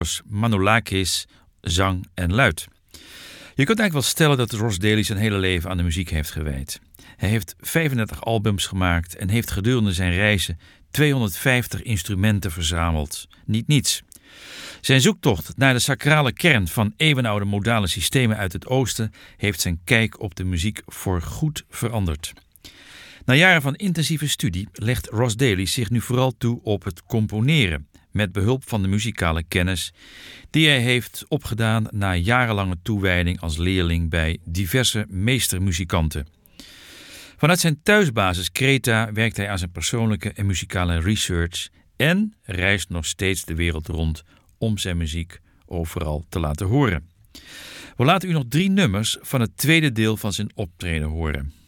Manolakis, zang en luid. Je kunt eigenlijk wel stellen dat Ross Daly zijn hele leven aan de muziek heeft gewijd. Hij heeft 35 albums gemaakt en heeft gedurende zijn reizen 250 instrumenten verzameld. Niet niets. Zijn zoektocht naar de sacrale kern van eeuwenoude modale systemen uit het oosten heeft zijn kijk op de muziek voorgoed veranderd. Na jaren van intensieve studie legt Ross Daly zich nu vooral toe op het componeren, met behulp van de muzikale kennis die hij heeft opgedaan na jarenlange toewijding als leerling bij diverse meestermuzikanten. Vanuit zijn thuisbasis Kreta werkt hij aan zijn persoonlijke en muzikale research en reist nog steeds de wereld rond om zijn muziek overal te laten horen. We laten u nog 3 nummers van het tweede deel van zijn optreden horen.